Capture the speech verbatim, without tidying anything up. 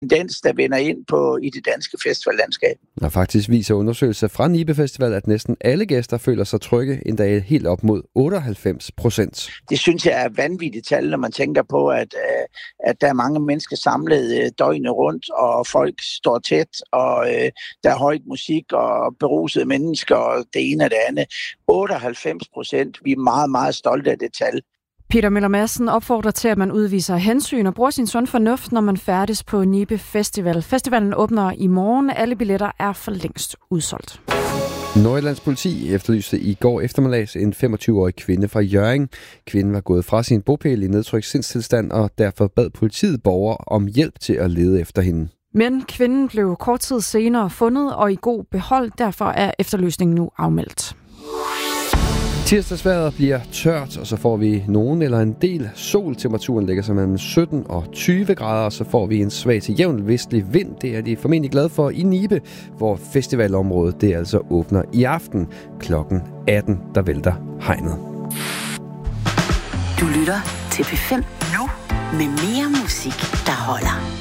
tendens, der vender ind på i det danske festivallandskab. Og faktisk viser undersøgelser fra Nibe Festival, at næsten alle gæster føler sig trygge, endda helt op mod otteoghalvfems procent. Det synes jeg er vanvittigt tal, når man tænker på, at, at der er mange mennesker samlet døgnet rundt, og folk står tæt, og der er højt musik og berusede mennesker, og det ene og det andet. otteoghalvfems procent. Vi er meget, meget stolte af det tal. Peter Møller Madsen opfordrer til, at man udviser hensyn og bruger sin sund fornuft, når man færdes på Nibe Festival. Festivalen åbner i morgen. Alle billetter er for længst udsolgt. Nordjyllands politi efterlyste i går eftermiddags en femogtyve-årig kvinde fra Hjørring. Kvinden var gået fra sin bopæl i nedtrykt sindstilstand, og derfor bad politiet borgere om hjælp til at lede efter hende. Men kvinden blev kort tid senere fundet og i god behold. Derfor er efterlysningen nu afmeldt. Tirsdagsvejret bliver tørt, og så får vi nogen eller en del sol. Temperaturen ligger sig mellem sytten og tyve grader, og så får vi en svag til jævn vestlig vind. Det er de formentlig glade for i Nibe, hvor festivalområdet det altså åbner i aften klokken atten, der vælter hegnet. Du lytter til P fem nu med mere musik, der holder.